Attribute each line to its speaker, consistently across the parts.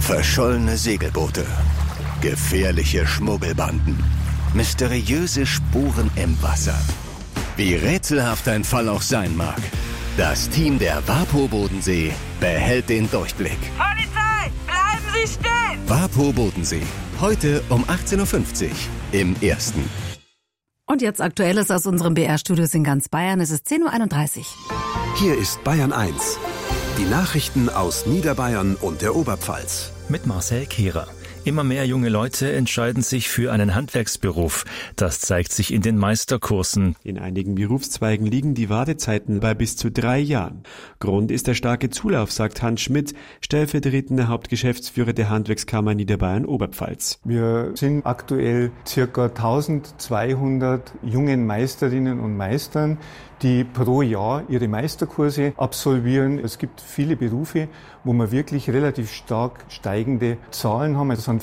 Speaker 1: Verschollene Segelboote, gefährliche Schmuggelbanden, mysteriöse Spuren im Wasser. Wie rätselhaft ein Fall auch sein mag, das Team der WaPo Bodensee behält den Durchblick.
Speaker 2: Polizei, bleiben Sie stehen!
Speaker 1: WaPo Bodensee, heute um 18.50 Uhr im Ersten.
Speaker 3: Und jetzt Aktuelles aus unseren BR-Studios in ganz Bayern. Es ist 10.31 Uhr.
Speaker 4: Hier ist Bayern 1. Die Nachrichten aus Niederbayern und der Oberpfalz.
Speaker 5: Mit Marcel Kehrer. Immer mehr junge Leute entscheiden sich für einen Handwerksberuf. Das zeigt sich in den Meisterkursen.
Speaker 6: In einigen Berufszweigen liegen die Wartezeiten bei bis zu 3 Jahren. Grund ist der starke Zulauf, sagt Hans Schmidt, stellvertretender Hauptgeschäftsführer der Handwerkskammer Niederbayern-Oberpfalz.
Speaker 7: Wir sind aktuell ca. 1200 jungen Meisterinnen und Meistern, die pro Jahr ihre Meisterkurse absolvieren. Es gibt viele Berufe, wo wir wirklich relativ stark steigende Zahlen haben. Das sind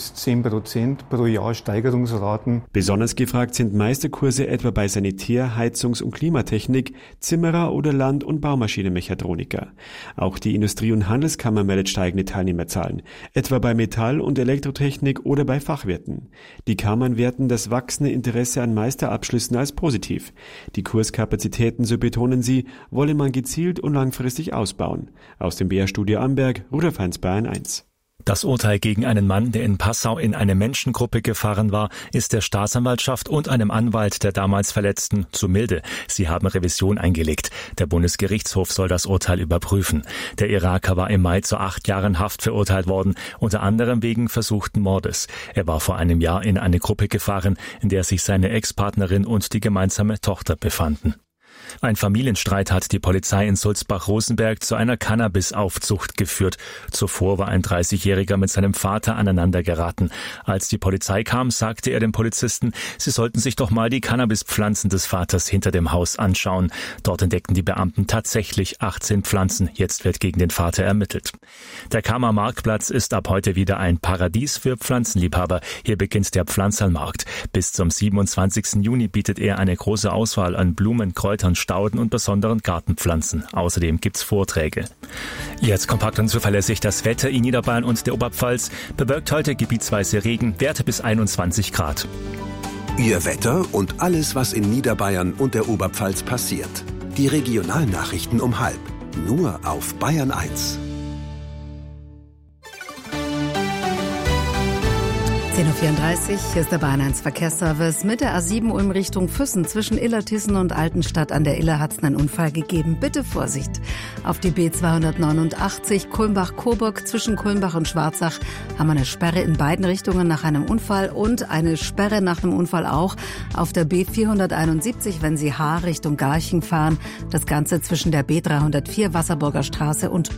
Speaker 7: 5-10% pro Jahr Steigerungsraten.
Speaker 6: Besonders gefragt sind Meisterkurse etwa bei Sanitär-, Heizungs- und Klimatechnik, Zimmerer oder Land- und Baumaschinenmechatroniker. Auch die Industrie- und Handelskammer meldet steigende Teilnehmerzahlen, etwa bei Metall- und Elektrotechnik oder bei Fachwirten. Die Kammern werten das wachsende Interesse an Meisterabschlüssen als positiv. Die Kurskapazitäten, so betonen sie, wolle man gezielt und langfristig ausbauen. Aus dem BR-Studio Amberg, Rudolf Heinz, Bayern 1.
Speaker 5: Das Urteil gegen einen Mann, der in Passau in eine Menschengruppe gefahren war, ist der Staatsanwaltschaft und einem Anwalt der damals Verletzten zu milde. Sie haben Revision eingelegt. Der Bundesgerichtshof soll das Urteil überprüfen. Der Iraker war im Mai zu 8 Jahren Haft verurteilt worden, unter anderem wegen versuchten Mordes. Er war vor einem Jahr in eine Gruppe gefahren, in der sich seine Ex-Partnerin und die gemeinsame Tochter befanden. Ein Familienstreit hat die Polizei in Sulzbach-Rosenberg zu einer Cannabis-Aufzucht geführt. Zuvor war ein 30-Jähriger mit seinem Vater aneinander geraten. Als die Polizei kam, sagte er den Polizisten, sie sollten sich doch mal die Cannabispflanzen des Vaters hinter dem Haus anschauen. Dort entdeckten die Beamten tatsächlich 18 Pflanzen. Jetzt wird gegen den Vater ermittelt. Der Kammer Marktplatz ist ab heute wieder ein Paradies für Pflanzenliebhaber. Hier beginnt der Pflanzerlmarkt. Bis zum 27. Juni bietet er eine große Auswahl an Blumen, Kräutern, Stauden und besonderen Gartenpflanzen. Außerdem gibt's Vorträge. Jetzt kompakt und zuverlässig das Wetter in Niederbayern und der Oberpfalz. Bewölkt heute gebietsweise Regen, Werte bis 21 Grad.
Speaker 4: Ihr Wetter und alles, was in Niederbayern und der Oberpfalz passiert. Die Regionalnachrichten um 12:30. Nur auf Bayern 1.
Speaker 3: 10.34 Uhr, hier ist der Bayern 1 Verkehrsservice. Mit der A7 Ulm Richtung Füssen zwischen Illertissen und Altenstadt an der Iller hat es einen Unfall gegeben. Bitte Vorsicht. Auf die B289 Kulmbach-Coburg zwischen Kulmbach und Schwarzach haben wir eine Sperre in beiden Richtungen nach einem Unfall und eine Sperre nach einem Unfall auch auf der B471, wenn Sie Richtung Garching fahren. Das Ganze zwischen der B304 Wasserburger Straße und